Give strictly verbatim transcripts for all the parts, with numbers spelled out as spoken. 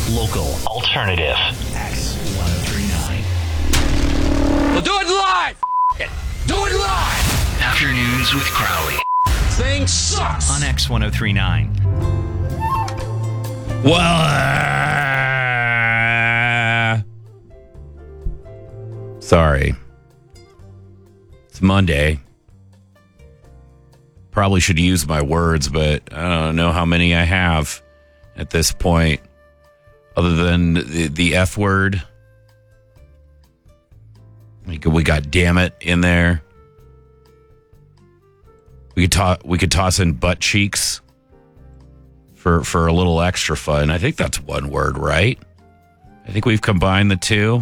local, alternative. X ten thirty-nine. We'll do it live! F- it. Do it live! Afternoons with Crowley. Thing sucks! On X ten thirty-nine. Well, uh, sorry. It's Monday. Probably should use my words, but I don't know how many I have at this point, other than the, the F word. We could, we got damn it in there. We could toss we could toss in butt cheeks for for a little extra fun. I think that's one word, right? I think we've combined the two.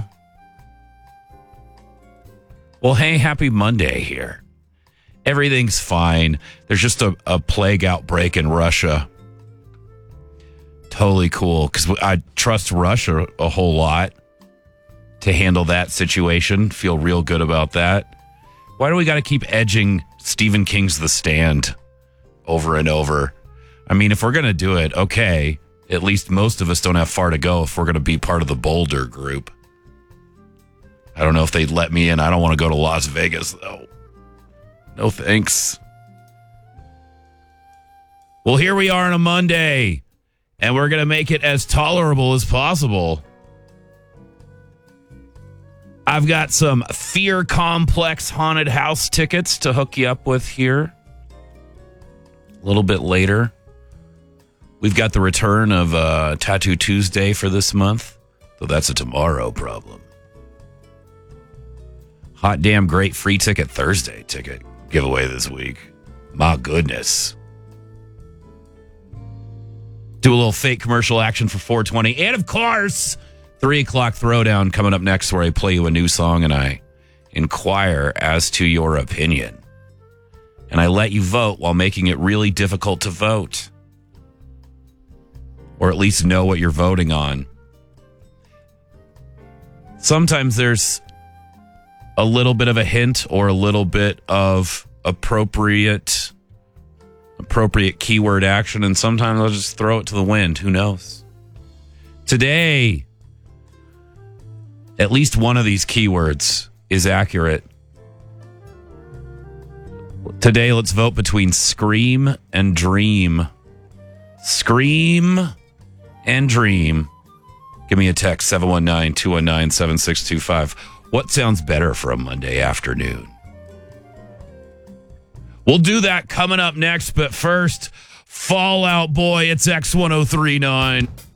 Well, hey, happy Monday here. Everything's fine. There's just a, a plague outbreak in Russia. Totally cool, because I trust Russia a whole lot to handle that situation. Feel real good about that. Why do we got to keep edging Stephen King's The Stand over and over? I mean, if we're going to do it, okay, at least most of us don't have far to go if we're going to be part of the Boulder group. I don't know if they'd let me in. I don't want to go to Las Vegas, though. No thanks. Well, here we are on a Monday, and we're going to make it as tolerable as possible. I've got some Fear Complex haunted house tickets to hook you up with here. A little bit later. We've got the return of uh, Tattoo Tuesday for this month, though that's a tomorrow problem. Hot damn great free ticket Thursday ticket giveaway this week. My goodness. Do a little fake commercial action for four twenty. And of course, three o'clock throwdown coming up next, where I play you a new song and I inquire as to your opinion. And I let you vote while making it really difficult to vote. Or at least know what you're voting on. Sometimes there's a little bit of a hint or a little bit of appropriate appropriate keyword action, and sometimes I'll just throw it to the wind. Who knows? Today, at least one of these keywords is accurate. Today, let's vote between scream and dream. Scream and dream. Give me a text, seven one nine, two one nine, seven six two five. What sounds better for a Monday afternoon? We'll do that coming up next, but first, Fall Out Boy, it's X ten thirty-nine.